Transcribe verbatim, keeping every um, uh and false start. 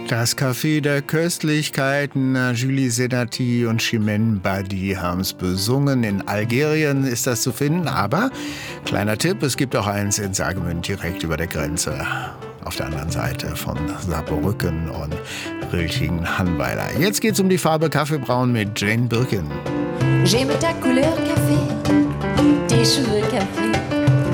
Das Café der Köstlichkeiten, Julie Senati und Chimène Badi haben es besungen. In Algerien ist das zu finden, aber, kleiner Tipp, es gibt auch eins in Saargemünd direkt über der Grenze. Auf der anderen Seite von Saarbrücken und Rülchingen-Hannweiler. Jetzt geht's um die Farbe Kaffeebraun mit Jane Birkin. J'aime ta couleur café, tes cheveux café,